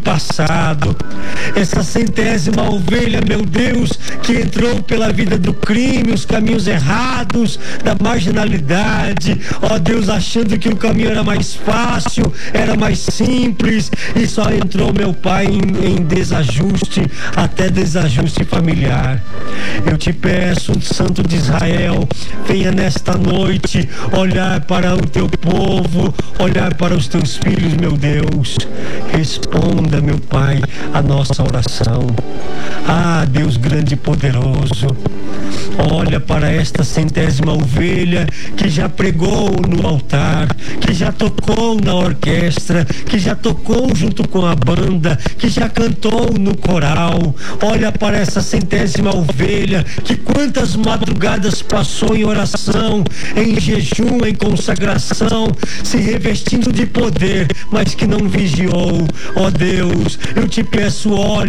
passado. Essa centésima ovelha, meu Deus, que entrou pela vida do crime, os caminhos errados, da marginalidade, ó Deus, achando que o caminho era mais fácil, era mais simples, e só entrou, meu Pai, em desajuste, até desajuste familiar. Eu te peço, Santo de Israel, venha nesta noite olhar para o teu povo, olhar para os teus filhos, meu Deus. Responda, meu Pai, a nossa oração. Ah, Deus grande e poderoso, olha para esta centésima ovelha que já pregou no altar, que já tocou na orquestra, que já tocou junto com a banda, que já cantou no coral. Olha para essa centésima ovelha que quantas madrugadas passou em oração, em jejum, em consagração, se revestindo de poder, mas que não vigiou. Ó Deus, eu te peço, olha